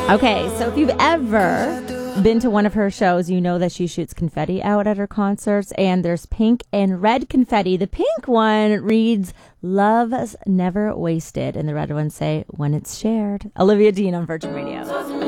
Okay, so if you've ever been to one of her shows, you know that she shoots confetti out at her concerts, and there's pink and red confetti. The pink one reads, "Love's never wasted," and the red ones say, "When it's shared." Olivia Dean on Virgin Radio.